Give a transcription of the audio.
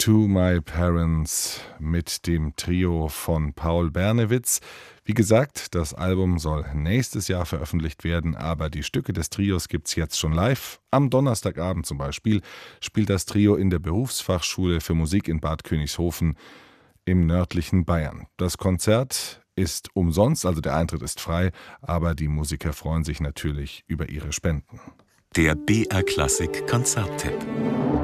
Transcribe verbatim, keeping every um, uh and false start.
To My Parents mit dem Trio von Paul Bernewitz. Wie gesagt, das Album soll nächstes Jahr veröffentlicht werden, aber die Stücke des Trios gibt's jetzt schon live. Am Donnerstagabend zum Beispiel spielt das Trio in der Berufsfachschule für Musik in Bad Königshofen im nördlichen Bayern. Das Konzert ist umsonst, also der Eintritt ist frei, aber die Musiker freuen sich natürlich über ihre Spenden. Der B R Klassik Konzerttipp.